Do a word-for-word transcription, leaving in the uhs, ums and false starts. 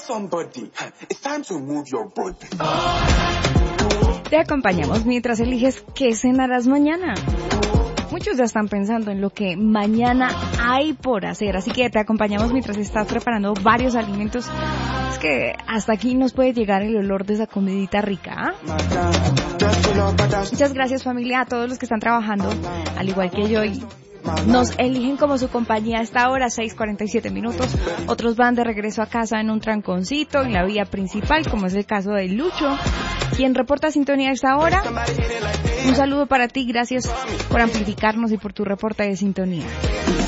somebody. It's time to move your body. Te acompañamos mientras eliges qué cenarás mañana. Muchos ya están pensando en lo que mañana hay por hacer, así que te acompañamos mientras estás preparando varios alimentos. Es que hasta aquí nos puede llegar el olor de esa comidita rica, ¿eh? Muchas gracias, familia, a todos los que están trabajando, al igual que yo, y nos eligen como su compañía a esta hora, seis cuarenta y siete minutos. Otros van de regreso a casa en un tranconcito, en la vía principal, como es el caso de Lucho, quien reporta sintonía a esta hora. Un saludo para ti, gracias por amplificarnos y por tu reporte de sintonía.